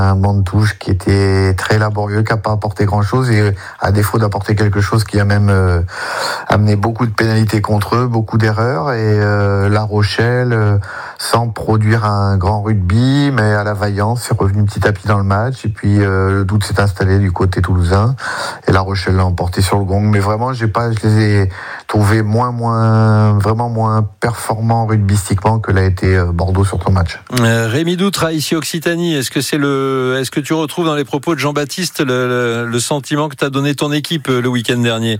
un banc de touche qui était très laborieux, qui n'a pas apporté grand-chose, et à défaut d'apporter quelque chose, qui a même amené beaucoup de pénalités contre eux, beaucoup d'erreurs, et La Rochelle, sans produire un grand rugby, mais à la vaillance, c'est revenu petit à petit dans le match, et puis le doute s'est installé du côté toulousain, et La Rochelle l'a emporté sur le gong. Mais vraiment, je les ai trouvés vraiment moins performants rugbystiquement que l'a été Bordeaux sur ton match. Rémi Doutre, ici Occitanie, est-ce que tu retrouves dans les propos de Jean-Baptiste le sentiment que t'a donné ton équipe le week-end dernier?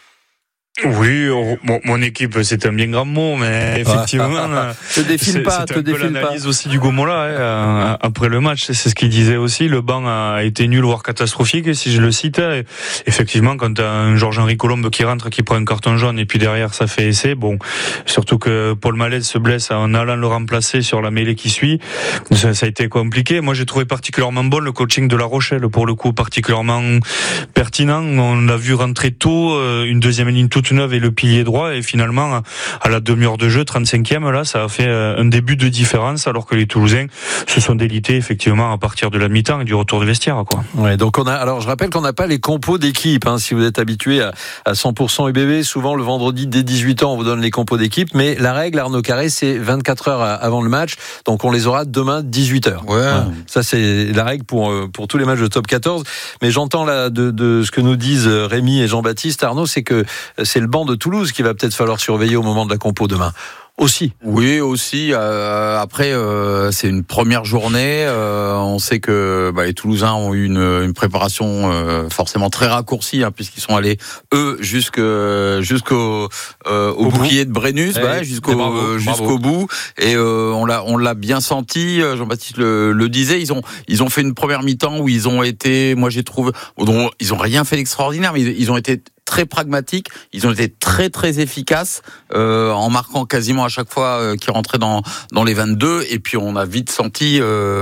Oui, mon équipe, c'est un bien grand mot, mais effectivement, te défile pas. L'analyse aussi du Gomola après le match, c'est ce qu'il disait aussi. Le banc a été nul, voire catastrophique, si je le cite. Et effectivement, quand t'as un Georges-Henri Colombe qui rentre, qui prend un carton jaune, et puis derrière ça fait essai. Bon, surtout que Paul Mallet se blesse en allant le remplacer sur la mêlée qui suit. Ça a été compliqué. Moi, j'ai trouvé particulièrement bon le coaching de La Rochelle, pour le coup, particulièrement pertinent. On l'a vu rentrer tôt, une deuxième ligne toute neuve et le pilier droit, et finalement à la demi-heure de jeu, 35e, là ça a fait un début de différence, alors que les Toulousains se sont délités effectivement à partir de la mi-temps et du retour de vestiaire, quoi. Ouais, donc alors je rappelle qu'on n'a pas les compos d'équipe, si vous êtes habitué à 100% UBB, souvent le vendredi dès 18h on vous donne les compos d'équipe, mais la règle, Arnaud Carré, c'est 24 heures avant le match, donc on les aura demain 18h. Ouais. Ça c'est la règle pour tous les matchs de top 14, mais j'entends là de ce que nous disent Rémi et Jean-Baptiste, Arnaud, c'est que c'est le banc de Toulouse qu'il va peut-être falloir surveiller au moment de la compo demain. Aussi. Oui, aussi. Après, c'est une première journée. On sait que les Toulousains ont eu une préparation forcément très raccourcie, puisqu'ils sont allés eux jusqu'au bouclier de Brennus, jusqu'au bout. Et on l'a bien senti. Jean-Baptiste le disait. Ils ont fait une première mi-temps où ils ont été, moi j'ai trouvé, ils ont rien fait d'extraordinaire, mais ils ont été très pragmatiques, ils ont été très très efficaces en marquant quasiment à chaque fois qu'ils rentraient dans les 22, et puis on a vite senti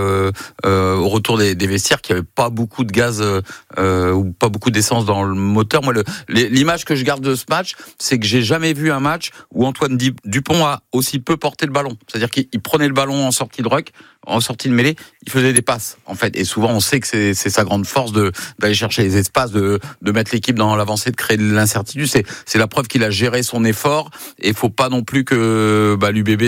au retour des vestiaires qu'il n'y avait pas beaucoup de gaz ou pas beaucoup d'essence dans le moteur. Moi, l'image que je garde de ce match, c'est que j'ai jamais vu un match où Antoine Dupont a aussi peu porté le ballon. C'est-à-dire qu'il prenait le ballon en sortie de ruck, en sortie de mêlée, il faisait des passes en fait, et souvent on sait que c'est sa grande force d'aller chercher les espaces, de mettre l'équipe dans l'avancée, de créer de l'incertitude. C'est la preuve qu'il a géré son effort, et il faut pas non plus que l'UBB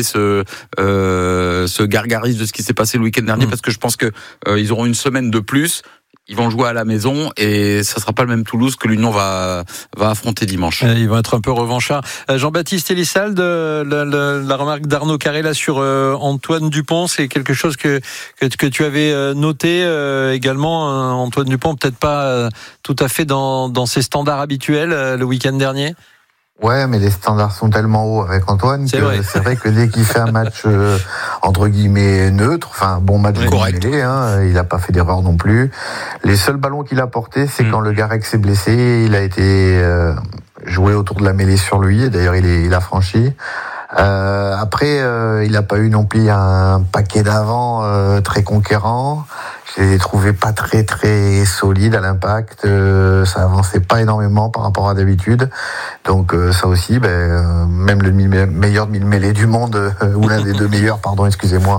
se gargarise de ce qui s'est passé le week-end dernier, parce que je pense que ils auront une semaine de plus. Ils vont jouer à la maison, et ça sera pas le même Toulouse que l'Union va affronter dimanche. Ils vont être un peu revanchards. Jean-Baptiste Elissalde, la remarque d'Arnaud Carré là sur Antoine Dupont, c'est quelque chose que tu avais noté également. Antoine Dupont, peut-être pas tout à fait dans ses standards habituels le week-end dernier. Ouais, mais les standards sont tellement hauts avec Antoine c'est vrai que dès qu'il fait un match entre guillemets neutre, enfin bon match correct, il n'a pas fait d'erreur non plus. Les seuls ballons qu'il a portés, c'est quand le Garec s'est blessé, il a été joué autour de la mêlée sur lui, et d'ailleurs il a franchi. Après, il n'a pas eu non plus un paquet d'avant très conquérant. Je les ai trouvés pas très très solides à l'impact. Ça avançait pas énormément par rapport à d'habitude. Donc ça aussi, même le meilleur demi-mêlée du monde, ou l'un des deux meilleurs, pardon, excusez-moi,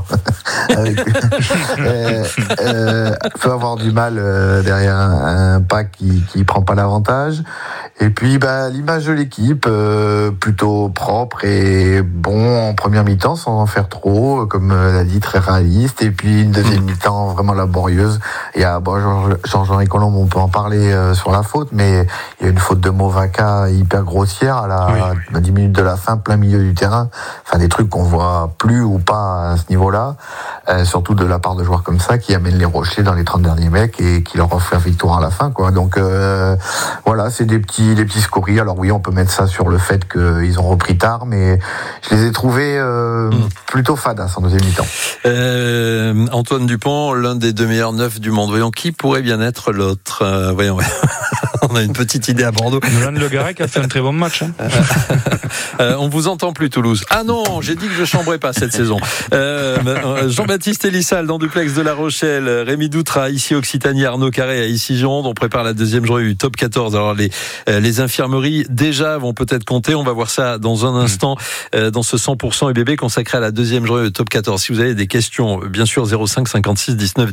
peut avoir du mal derrière un pack qui prend pas l'avantage. Et puis l'image de l'équipe, plutôt propre et bon en première mi-temps, sans en faire trop, comme l'a dit, très réaliste. Et puis une deuxième mi-temps vraiment laborieuse. Il y a Georges-Henri Colombe, on peut en parler sur la faute, mais il y a une faute de Movaka hyper grossière à 10 minutes de la fin, plein milieu du terrain. Enfin des trucs qu'on voit plus ou pas à ce niveau-là, surtout de la part de joueurs comme ça qui amènent les Rochelais dans les 30 derniers mecs et qui leur offrent la victoire à la fin, quoi. Donc voilà, c'est des petits scories. Alors oui, on peut mettre ça sur le fait qu'ils ont repris tard, mais je les ai trouvés plutôt fadas en deuxième mi-temps. Antoine Dupont, l'un des deux meilleurs neufs du monde. Voyons qui pourrait bien être l'autre. Voyons. On a une petite idée à Bordeaux. Nolan Le Garec a fait un très bon match. On vous entend plus, Toulouse. Ah non, j'ai dit que je chambrais pas cette saison. Jean-Baptiste Elissalde dans Duplex de La Rochelle, Rémi Doutre à ici Occitanie, Arnaud Carré à ici Gironde. On prépare la deuxième journée du top 14. Alors les infirmeries déjà vont peut-être compter. On va voir ça dans un instant dans ce 100% UBB consacré à la deuxième journée du top 14. Si vous avez des questions, bien sûr 05 56 19